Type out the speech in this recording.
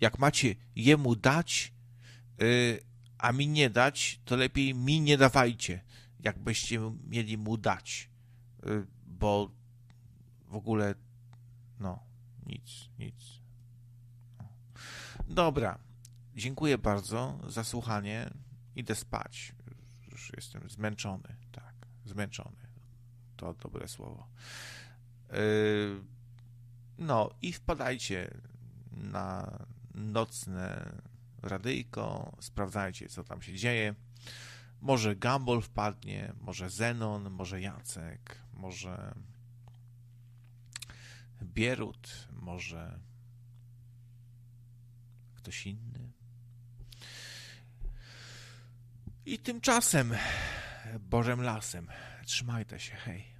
Jak macie jemu dać, a mi nie dać, to lepiej mi nie dawajcie, jakbyście mieli mu dać. Bo w ogóle, no, nic. Dobra, dziękuję bardzo za słuchanie. Idę spać. Już jestem zmęczony. Tak, zmęczony. To dobre słowo. No i wpadajcie na nocne radyjko, sprawdzajcie, co tam się dzieje. Może Gumball wpadnie, może Zenon, może Jacek, może Bierut, może ktoś inny. I tymczasem Bożym lasem. Trzymajcie się, hej.